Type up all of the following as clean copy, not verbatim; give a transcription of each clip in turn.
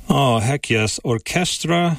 Oh, heck yes. Orchestra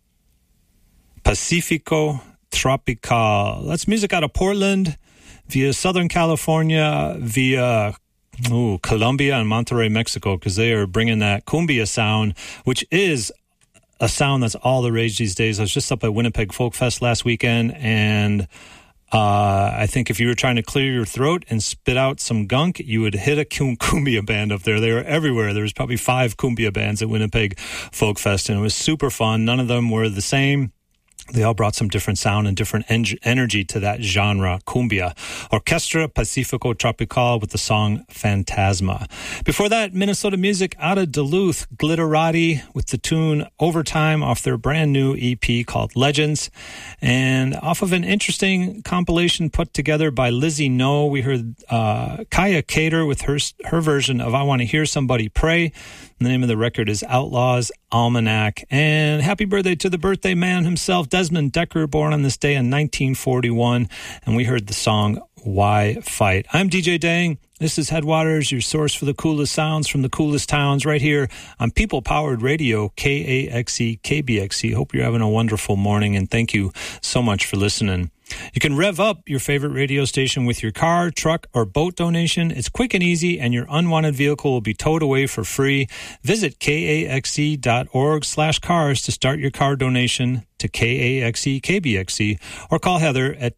Pacifico Tropical. That's music out of Portland, via Southern California, via Colombia and Monterrey, Mexico, because they are bringing that cumbia sound, which is a sound that's all the rage these days. I was just up at Winnipeg Folk Fest last weekend, and I think if you were trying to clear your throat and spit out some gunk, you would hit a cumbia band up there. They were everywhere. There was probably 5 cumbia bands at Winnipeg Folk Fest, and it was super fun. None of them were the same. They all brought some different sound and different energy to that genre, cumbia. Orchestra Pacifico Tropical with the song Phantasma. Before that, Minnesota music out of Duluth, Glitterati with the tune Overtime off their brand new EP called Legends. And off of an interesting compilation put together by Lizzie No, we heard Kaya Cater with her version of I Want to Hear Somebody Pray. The name of the record is Outlaws Almanac. And happy birthday to the birthday man himself, Desmond Decker, born on this day in 1941. And we heard the song Why Fight. I'm DJ Dang. This is Headwaters, your source for the coolest sounds from the coolest towns, right here on People-Powered Radio, KAXE, KBXE. Hope you're having a wonderful morning, and thank you so much for listening. You can rev up your favorite radio station with your car, truck, or boat donation. It's quick and easy, and your unwanted vehicle will be towed away for free. Visit kaxe.org/cars to start your car donation to KAXE KBXE, or call Heather at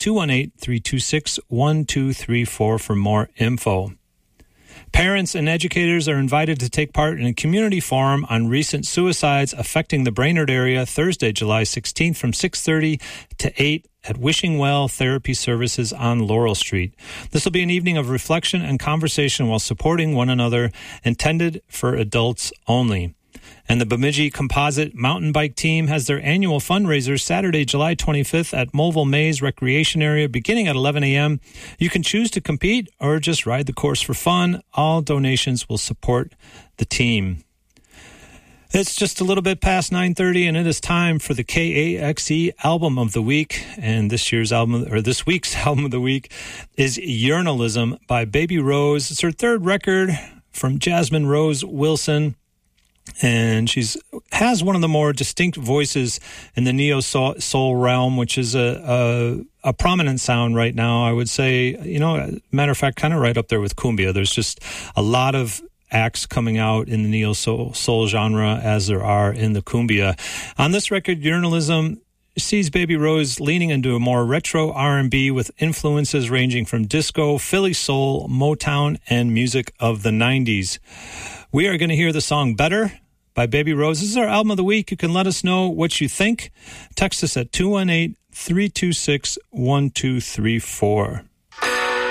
218-326-1234 for more info. Parents and educators are invited to take part in a community forum on recent suicides affecting the Brainerd area Thursday, July 16th from 6:30 to 8 at Wishing Well Therapy Services on Laurel Street. This will be an evening of reflection and conversation while supporting one another, intended for adults only. And the Bemidji Composite Mountain Bike Team has their annual fundraiser Saturday, July 25th at Mulville Maze Recreation Area beginning at 11 a.m. You can choose to compete or just ride the course for fun. All donations will support the team. It's just a little bit past 9:30, and it is time for the KAXE Album of the Week. And this week's Album of the Week is Yearnalism by Baby Rose. It's her third record from Jasmine Rose Wilson. And has one of the more distinct voices in the neo-soul realm, which is a prominent sound right now. I would say, matter of fact, kind of right up there with cumbia. There's just a lot of acts coming out in the neo-soul genre as there are in the cumbia. On this record, Yearnalism sees Baby Rose leaning into a more retro R&B with influences ranging from disco, Philly soul, Motown, and music of the 90s. We are going to hear the song Better by Baby Rose. This is our album of the week. You can let us know what you think. Text us at 218-326-1234.